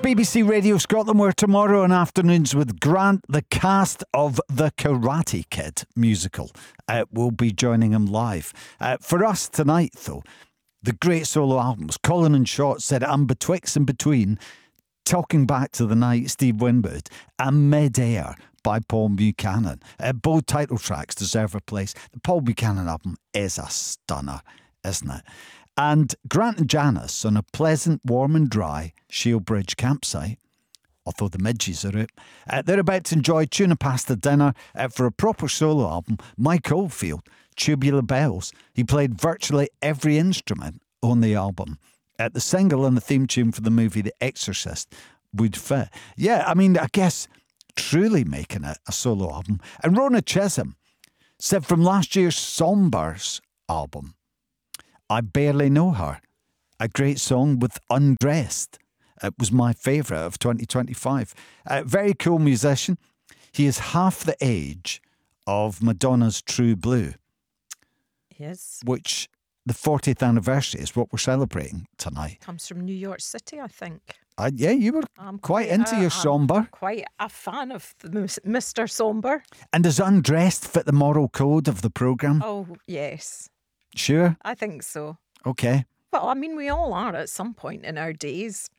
BBC Radio Scotland, where tomorrow in afternoons with Grant, the cast of The Karate Kid musical will be joining him live. For us tonight, though, the great solo albums. Colin and Shot said, I'm betwixt and between Talking Back to the Night, Steve Winwood, and Mid-Air by Paul Buchanan. Both title tracks deserve a place. The Paul Buchanan album is a stunner, isn't it? And Grant and Janice on a pleasant, warm and dry Shield Bridge campsite, although the midges are out. They're about to enjoy Tuna Pasta Dinner for a proper solo album. Mike Oldfield, Tubular Bells. He played virtually every instrument on the album. The single and the theme tune for the movie The Exorcist would fit. Yeah, I mean, I guess truly making it a solo album. And Rona Chisholm said from last year's Sombers album, I Barely Know Her, a great song with Undressed. It was my favourite of 2025. Very cool musician. He is half the age of Madonna's True Blue. Yes. Which the 40th anniversary is what we're celebrating tonight. Comes from New York City, I think. Yeah, you were quite into your sombre. Quite a fan of the Mr. Sombre. And does Undressed fit the moral code of the programme? Oh, yes. Sure? I think so. Okay. Well, I mean, we all are at some point in our days.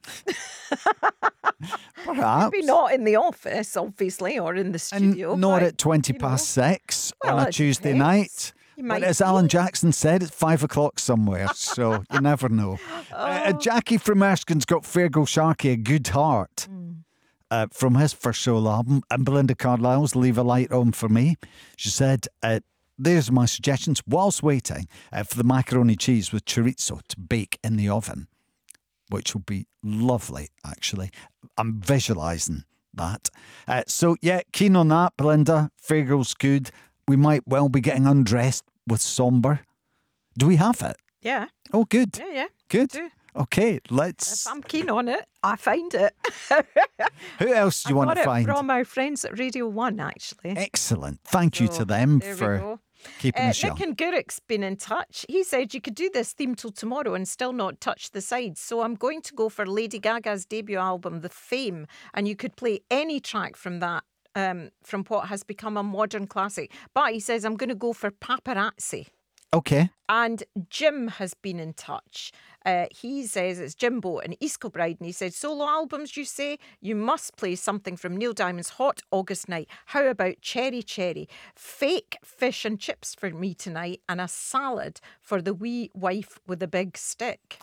Perhaps. Maybe not in the office, obviously, or in the studio. And not at 20 past 6 on a Tuesday night. But as Alan Jackson said, it's 5 o'clock somewhere, so you never know. Jackie from Erskine's got Fergal Sharkey, A Good Heart, from his first solo album. And Belinda Carlisle's Leave a Light On For Me. She said, there's my suggestions whilst waiting for the macaroni cheese with chorizo to bake in the oven, which will be lovely, actually. I'm visualising that. So, yeah, keen on that, Belinda. Fergal's good. We might well be getting undressed with Sombre. Do we have it? Yeah. Oh, good. Yeah. Good. Okay, let's... If I'm keen on it, I find it. Who else do you want to find? From our friends at Radio 1, actually. Excellent. Thank you to them for keeping us young. Nick and Gurrick's been in touch. He said you could do this theme till tomorrow and still not touch the sides. So I'm going to go for Lady Gaga's debut album, The Fame, and you could play any track from that, from what has become a modern classic. But he says I'm going to go for Paparazzi. Okay. And Jim has been in touch. He says it's Jimbo in East Kilbride, and he said, solo albums, you say? You must play something from Neil Diamond's Hot August Night. How about Cherry Cherry? Fake fish and chips for me tonight, and a salad for the wee wife with a big stick.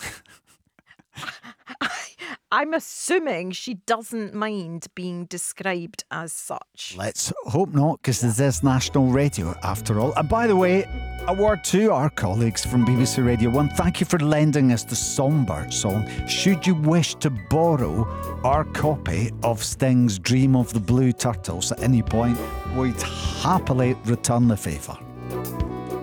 I'm assuming she doesn't mind being described as such. Let's hope not, because this is national radio after all. And by the way, a word to our colleagues from BBC Radio 1. Thank you for lending us the Sombre song. Should you wish to borrow our copy of Sting's Dream of the Blue Turtles at any point, we'd happily return the favour.